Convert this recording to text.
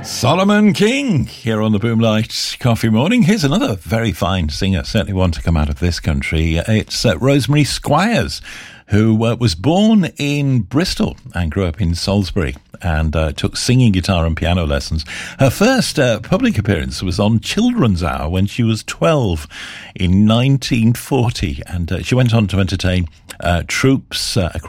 Solomon King here on the Boomlight Coffee Morning. Here's another very fine singer, certainly one to come out of this country. It's Rosemary Squires, who was born in Bristol and grew up in Salisbury and took singing, guitar and piano lessons. Her first public appearance was on Children's Hour when she was 12 in 1940, and she went on to entertain troops across